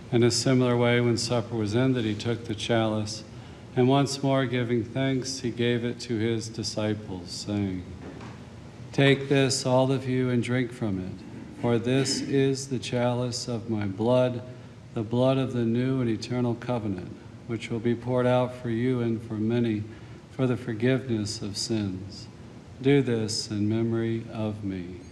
In a similar way, when supper was ended, he took the chalice, and once more giving thanks, he gave it to his disciples, saying, "Take this, all of you, and drink from it, for this is the chalice of my blood, the blood of the new and eternal covenant, which will be poured out for you and for many for the forgiveness of sins. Do this in memory of me."